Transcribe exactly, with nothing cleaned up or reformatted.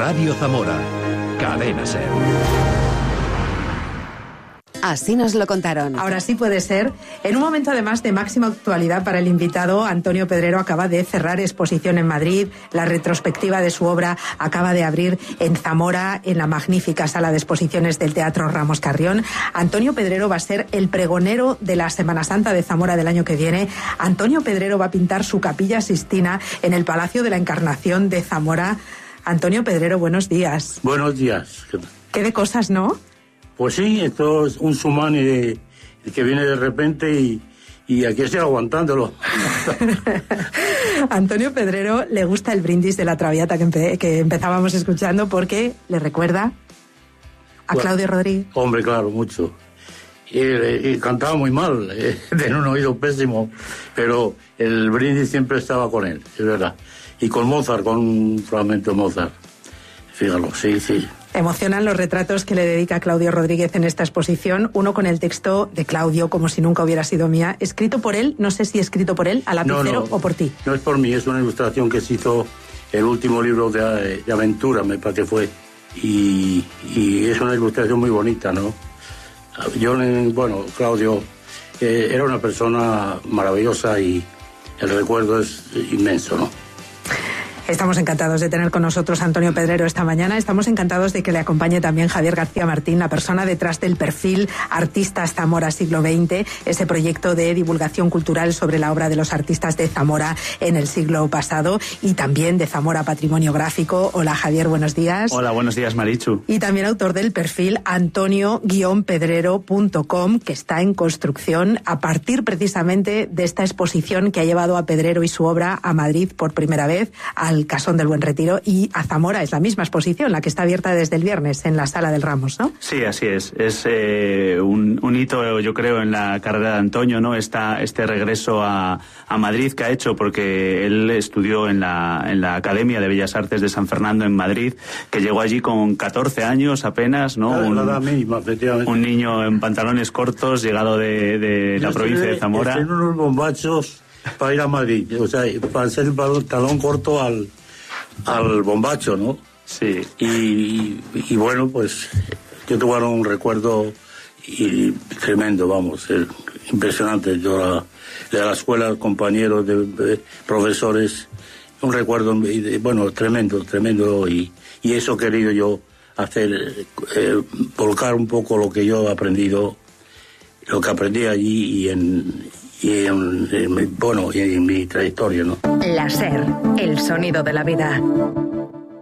Radio Zamora. Cadena SER. Así nos lo contaron. Ahora sí puede ser. En un momento además de máxima actualidad para el invitado, Antonio Pedrero acaba de cerrar exposición en Madrid. La retrospectiva de su obra acaba de abrir en Zamora, en la magnífica sala de exposiciones del Teatro Ramos Carrión. Antonio Pedrero va a ser el pregonero de la Semana Santa de Zamora del año que viene. Antonio Pedrero va a pintar su Capilla Sixtina en el Palacio de la Encarnación de Zamora. Antonio Pedrero, buenos días. Buenos días. Qué de cosas, ¿no? Pues sí, esto es un tsunami de, de que viene de repente y, y aquí estoy aguantándolo. Antonio Pedrero le gusta el brindis de la Traviata que, empe que empezábamos escuchando porque le recuerda a bueno, Claudio Rodríguez. Hombre, claro, mucho. Y, y cantaba muy mal, eh, tenía un oído pésimo, pero el brindis siempre estaba con él, es verdad. Y con Mozart, con un fragmento de Mozart. Fíjalo, sí, sí. Emocionan los retratos que le dedica Claudio Rodríguez en esta exposición. Uno con el texto de Claudio, como si nunca hubiera sido mía, escrito por él, no sé si escrito por él, a lapicero no, no, o por ti. No es por mí, es una ilustración que se hizo el último libro de, de aventura, me parece que fue. Y, y es una ilustración muy bonita, ¿no? Yo, bueno, Claudio eh, era una persona maravillosa y el recuerdo es inmenso, ¿no? Estamos encantados de tener con nosotros a Antonio Pedrero esta mañana. Estamos encantados de que le acompañe también Javier García Martín, la persona detrás del perfil Artistas Zamora Siglo veinte, ese proyecto de divulgación cultural sobre la obra de los artistas de Zamora en el siglo pasado y también de Zamora Patrimonio Gráfico. Hola Javier, buenos días. Hola, buenos días Marichu. Y también autor del perfil antonio guion pedrero punto com, que está en construcción a partir precisamente de esta exposición que ha llevado a Pedrero y su obra a Madrid por primera vez, a al Casón del Buen Retiro y a Zamora. Es la misma exposición, la que está abierta desde el viernes en la Sala del Ramos, ¿no? Sí, así es. Es eh, un, un hito, yo creo, en la carrera de Antonio, ¿no? Esta, este regreso a, a Madrid que ha hecho, porque él estudió en la, en la Academia de Bellas Artes de San Fernando en Madrid, que llegó allí con catorce años apenas, ¿no? La, un, la misma, efectivamente. Un niño en pantalones cortos, llegado de, de la provincia de Zamora. En unos bombachos para ir a Madrid, o sea, para hacer el talón corto al, al bombacho, ¿no? Sí. Y, y, y bueno, pues yo tuve un recuerdo y, tremendo, vamos, el, impresionante. Yo la, de la escuela, compañeros, de, de profesores, un recuerdo, de, bueno, tremendo, tremendo, y, y eso he querido yo hacer, eh, volcar un poco lo que yo he aprendido, lo que aprendí allí y en... y en, en, bueno, y en mi trayectoria, ¿no? La SER, el sonido de la vida.